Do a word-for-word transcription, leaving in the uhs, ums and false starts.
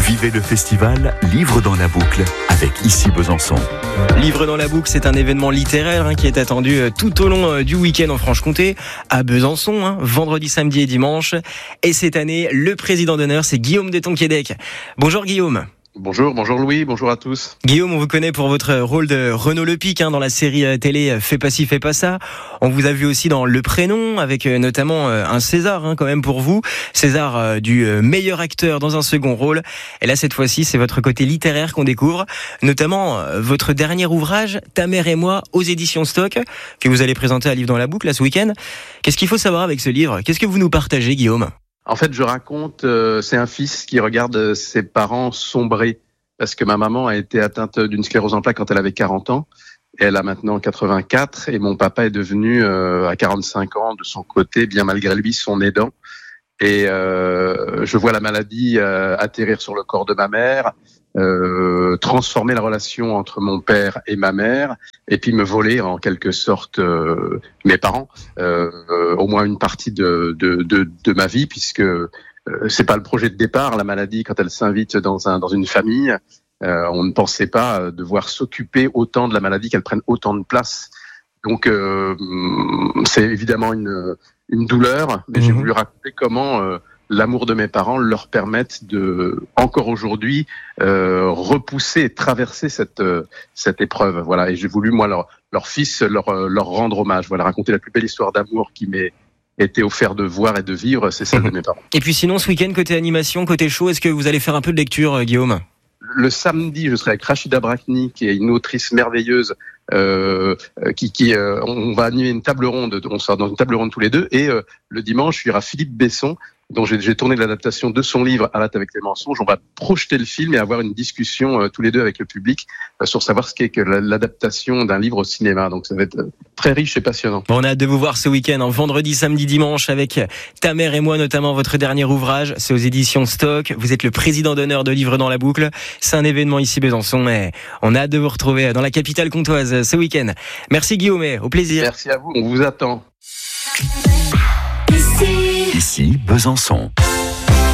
Vivez le festival Livre dans la boucle avec Ici Besançon. Livre dans la boucle, c'est un événement littéraire hein, qui est attendu tout au long du week-end en Franche-Comté, à Besançon, hein, vendredi, samedi et dimanche. Et cette année, le président d'honneur, c'est Guillaume de Tonquédec. Bonjour Guillaume. Bonjour, bonjour Louis, bonjour à tous. Guillaume, on vous connaît pour votre rôle de Renaud Lepic hein, dans la série télé Fais pas ci, fais pas ça. On vous a vu aussi dans Le Prénom, avec notamment un César hein, quand même pour vous. César du meilleur acteur dans un second rôle. Et là, cette fois-ci, c'est votre côté littéraire qu'on découvre, notamment votre dernier ouvrage, Ta mère et moi, aux éditions Stock, que vous allez présenter à Livre dans la boucle là, ce week-end. Qu'est-ce qu'il faut savoir avec ce livre ? Qu'est-ce que vous nous partagez, Guillaume ? En fait, je raconte, euh, c'est un fils qui regarde ses parents sombrer parce que ma maman a été atteinte d'une sclérose en plaques quand elle avait quarante ans. Et elle a maintenant quatre-vingt-quatre et mon papa est devenu euh, à quarante-cinq ans de son côté, bien malgré lui, son aidant. Et euh, je vois la maladie euh, atterrir sur le corps de ma mère, euh, transformer la relation entre mon père et ma mère, et puis me voler en quelque sorte euh, mes parents, euh, euh, au moins une partie de, de, de, de ma vie, puisque euh, c'est pas le projet de départ. La maladie, quand elle s'invite dans un dans une famille, euh, on ne pensait pas devoir s'occuper autant de la maladie, qu'elle prenne autant de place. Donc euh, c'est évidemment une une douleur, mais mmh. j'ai voulu raconter comment euh, l'amour de mes parents leur permettent de, encore aujourd'hui, euh, repousser et traverser cette euh, cette épreuve. Voilà, et j'ai voulu moi leur leur fils leur leur rendre hommage. Voilà, raconter la plus belle histoire d'amour qui m'est été offert de voir et de vivre, c'est celle mmh. de mes parents. Et puis sinon, ce week-end, côté animation, côté show, est-ce que vous allez faire un peu de lecture, Guillaume ? Le samedi, je serai avec Rachida Brakni, qui est une autrice merveilleuse, euh, qui, qui euh, on va animer une table ronde, on sera dans une table ronde tous les deux, et euh, le dimanche, il y aura Philippe Besson, dont j'ai, j'ai tourné l'adaptation de son livre Arrête avec les mensonges. On va projeter le film et avoir une discussion euh, tous les deux avec le public euh, sur savoir ce qu'est que l'adaptation d'un livre au cinéma. Donc ça va être euh, très riche et passionnant. Bon, on a hâte de vous voir ce week-end, en vendredi, samedi, dimanche, avec Ta mère et moi, notamment votre dernier ouvrage. C'est aux éditions Stock. Vous êtes le président d'honneur de Livre dans la boucle. C'est un événement ici Besançon, et on a hâte de vous retrouver dans la capitale comtoise ce week-end. Merci Guillaume, et au plaisir. Merci à vous, on vous attend. Ici Besançon.